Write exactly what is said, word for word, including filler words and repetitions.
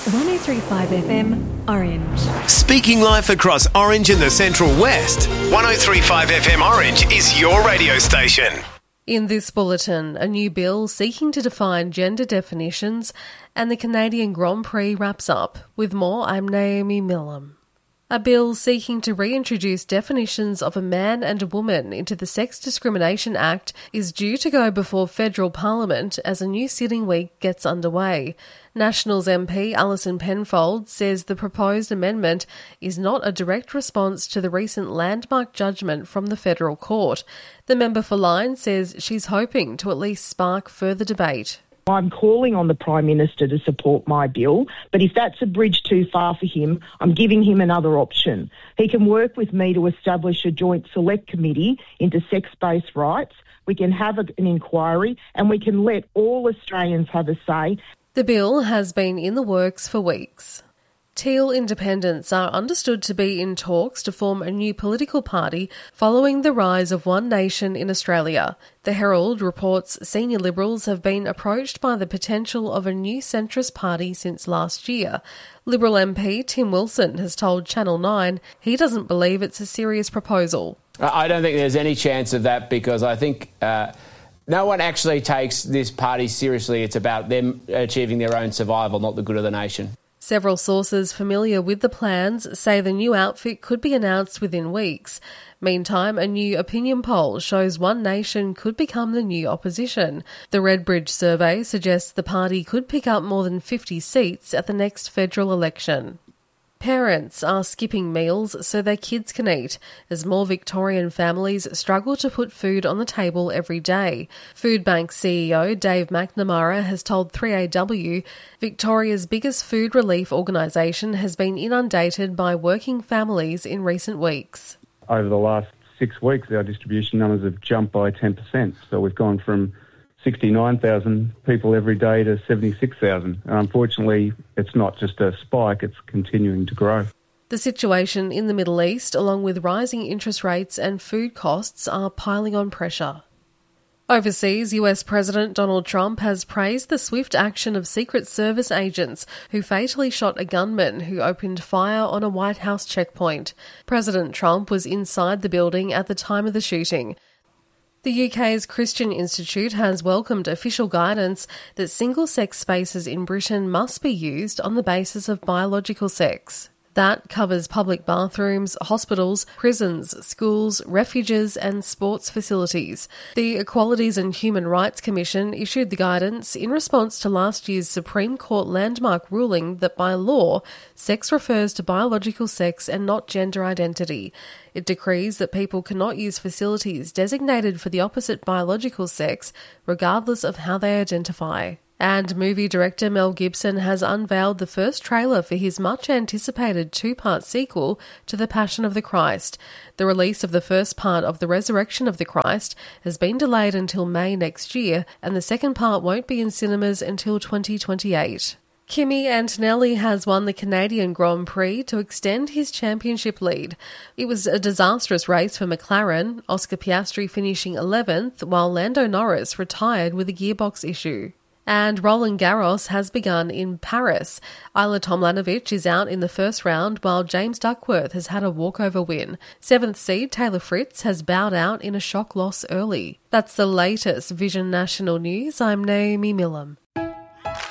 one oh three point five F M, Orange. Speaking life across Orange and the Central West, one oh three point five F M Orange is your radio station. In this bulletin, a new bill seeking to define gender definitions, and the Canadian Grand Prix wraps up. With more, I'm Naomi Millam. A bill seeking to reintroduce definitions of a man and a woman into the Sex Discrimination Act is due to go before federal parliament as a new sitting week gets underway. Nationals M P Alison Penfold says the proposed amendment is not a direct response to the recent landmark judgment from the federal court. The member for Lyne says she's hoping to at least spark further debate. I'm calling on the Prime Minister to support my bill, but if that's a bridge too far for him, I'm giving him another option. He can work with me to establish a joint select committee into sex-based rights. We can have a, an inquiry and we can let all Australians have a say. The bill has been in the works for weeks. Teal Independents are understood to be in talks to form a new political party following the rise of One Nation in Australia. The Herald reports senior Liberals have been approached by the potential of a new centrist party since last year. Liberal M P Tim Wilson has told Channel nine he doesn't believe it's a serious proposal. I don't think there's any chance of that because I think uh, no one actually takes this party seriously. It's about them achieving their own survival, not the good of the nation. Several sources familiar with the plans say the new outfit could be announced within weeks. Meantime, a new opinion poll shows One Nation could become the new opposition. The Redbridge survey suggests the party could pick up more than fifty seats at the next federal election. Parents are skipping meals so their kids can eat, as more Victorian families struggle to put food on the table every day. Foodbank C E O Dave McNamara has told three A W Victoria's biggest food relief organisation has been inundated by working families in recent weeks. Over the last six weeks, our distribution numbers have jumped by ten percent. So we've gone from sixty-nine thousand people every day to seventy-six thousand. And unfortunately, it's not just a spike, it's continuing to grow. The situation in the Middle East, along with rising interest rates and food costs, are piling on pressure. Overseas, U S President Donald Trump has praised the swift action of Secret Service agents who fatally shot a gunman who opened fire on a White House checkpoint. President Trump was inside the building at the time of the shooting. The U K's Christian Institute has welcomed official guidance that single-sex spaces in Britain must be used on the basis of biological sex. That covers public bathrooms, hospitals, prisons, schools, refuges and sports facilities. The Equalities and Human Rights Commission issued the guidance in response to last year's Supreme Court landmark ruling that by law, sex refers to biological sex and not gender identity. It decrees that people cannot use facilities designated for the opposite biological sex, regardless of how they identify. And movie director Mel Gibson has unveiled the first trailer for his much-anticipated two-part sequel to The Passion of the Christ. The release of the first part of The Resurrection of the Christ has been delayed until May next year, and the second part won't be in cinemas until twenty twenty-eight. Kimi Antonelli has won the Canadian Grand Prix to extend his championship lead. It was a disastrous race for McLaren, Oscar Piastri finishing eleventh, while Lando Norris retired with a gearbox issue. And Roland Garros has begun in Paris. Ayla Tomljanovic is out in the first round, while James Duckworth has had a walkover win. Seventh seed Taylor Fritz has bowed out in a shock loss early. That's the latest Vision National News. I'm Naomi Millam.